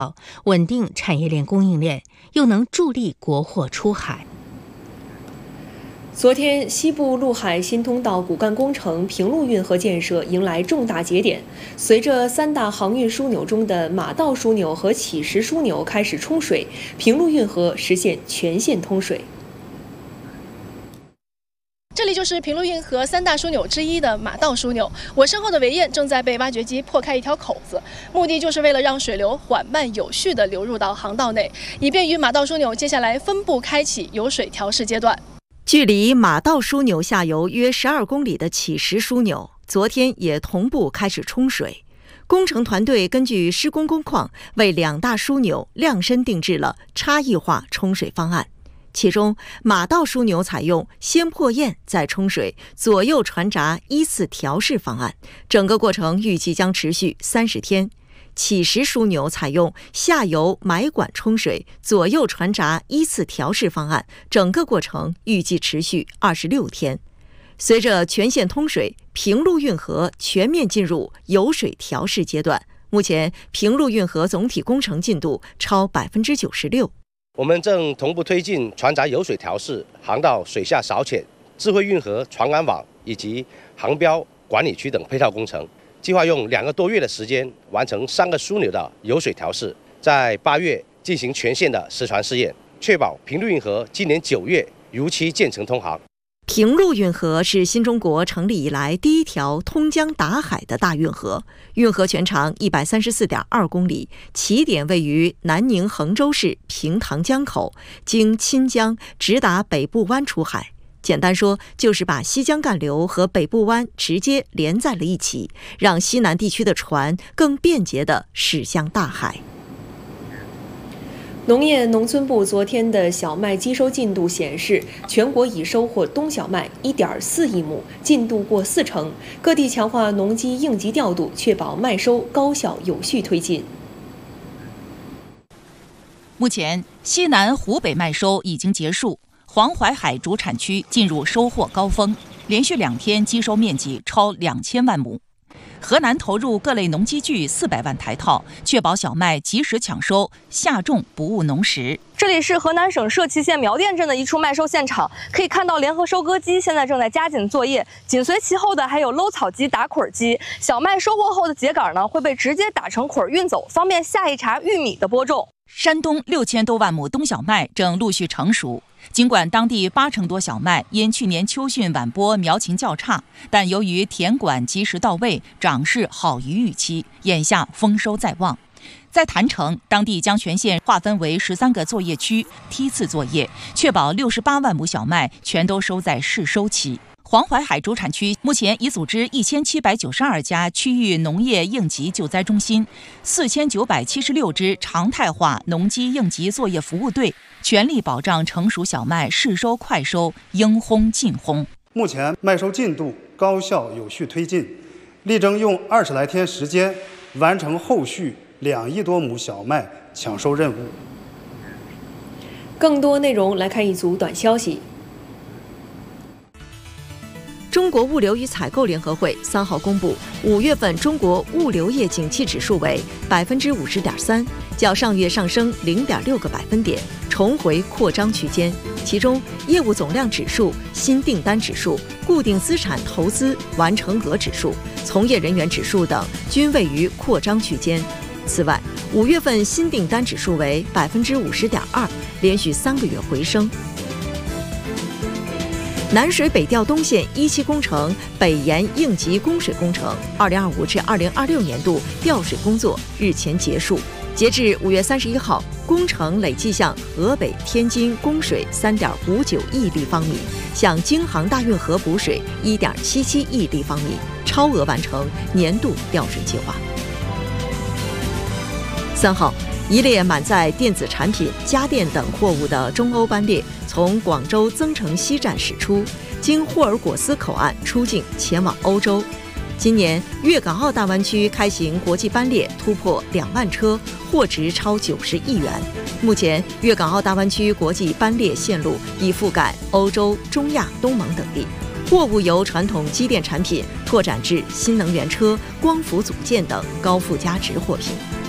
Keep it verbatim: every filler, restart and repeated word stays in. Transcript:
稳定产业链供应链，又能助力国货出海。 昨天，西部陆海新通道骨干工程平陆运河建设迎来重大节点。随着三大航运枢纽中的马道枢纽和乞石枢纽开始冲水，平陆运河实现全线通水。 这里就是平陆运河三大枢纽之一的马道枢纽，我身后的围堰正在被挖掘机破开一条口子，目的就是为了让水流缓慢有序地流入到航道内，以便于马道枢纽接下来分步开启有水调试阶段。 距离马道枢纽下游约十二公里的乞石枢纽，昨天也同步开始冲水。工程团队根据施工工况，为两大枢纽量身定制了差异化冲水方案。其中，马道枢纽采用先破堰再冲水、左右传闸依次调试方案，整个过程预计将持续三十天。乞石枢纽采用下游埋管冲水、左右传闸依次调试方案，整个过程预计持续二十六天。随着全线通水，平陆运河全面进入有水调试阶段。目前，平陆运河总体工程进度超百分之九十六。 我们正同步推进船闸有水调试、航道水下扫潜、智慧运河船安网以及航标管理区等配套工程，计划用两个多月的时间完成三个枢纽的有水调试，在八月进行全线的实船试验，确保平陆运河今年九月如期建成通航。 平陆运河是新中国成立以来第一条通江达海的大运河，运河全长一百三十四点二公里，起点位于南宁衡州市平塘江口，经钦江直达北部湾出海。简单说，就是把西江干流和北部湾直接连在了一起，让西南地区的船更便捷地驶向大海。 农业农村部昨天的小麦机收进度显示，全国已收获冬小麦 一点四亿亩，进度过四成。各地强化农机应急调度，确保麦收高效有序推进。 目前，西南、湖北麦收已经结束，黄淮海主产区进入收获高峰，连续两天机收面积超两千万亩。河南投入各类农机具四百万台套，确保小麦及时抢收，下种不误农时。 这里是河南省社旗县苗店镇的一处麦收现场，可以看到联合收割机现在正在加紧作业，紧随其后的还有搂草机、打捆机。小麦收获后的秸秆呢，会被直接打成捆运走，方便下一茬玉米的播种。 山东六千多万亩冬小麦正陆续成熟。尽管当地八成多小麦因去年秋汛晚播苗情较差，但由于田管及时到位，长势好于预期，眼下丰收在望。在郯城，当地将全县划分为十三个作业区，梯次作业，确保六十八万亩小麦全都收在试收期。黄淮海主产区目前已组织一千七百九十二家区域农业应急救灾中心，四千九百七十六支常态化农机应急作业服务队，全力保障成熟小麦试收快收，应烘尽烘。 目前麦收进度高效有序推进，力争用二十来天时间完成后续两亿多亩小麦抢收任务。 更多内容来看一组短消息。 中国物流与采购联合会三号公布，五月份中国物流业景气指数为百分之五十点三，较上月上升零点六个百分点，重回扩张区间。其中，业务总量指数、新订单指数、固定资产投资完成额指数、从业人员指数等均位于扩张区间。此外，五月份新订单指数为百分之五十点二，连续三个月回升。南水北调东线一期工程北延应急供水工程二零二五至二零二六年度调水工作日前结束。截至五月三十一号，工程累计向河北、天津供水三点五九亿立方米，向京杭大运河补水一点七七亿立方米，超额完成年度调水计划。三号，一列满载电子产品、家电等货物的中欧班列从广州增城西站驶出，经霍尔果斯口岸出境前往欧洲。今年粤港澳大湾区开行国际班列突破两万车，货值超九十亿元。目前，粤港澳大湾区国际班列线路已覆盖欧洲、中亚、东盟等地。货物由传统机电产品拓展至新能源车、光伏组件等高附加值货品。